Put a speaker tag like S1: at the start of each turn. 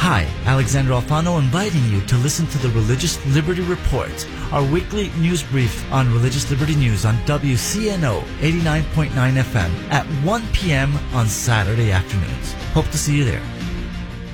S1: Hi, Alexander Alfano inviting you to listen to the Religious Liberty Report, our weekly news brief on religious liberty news on WCNO 89.9 FM at 1 p.m. on Saturday afternoons. Hope to see you there.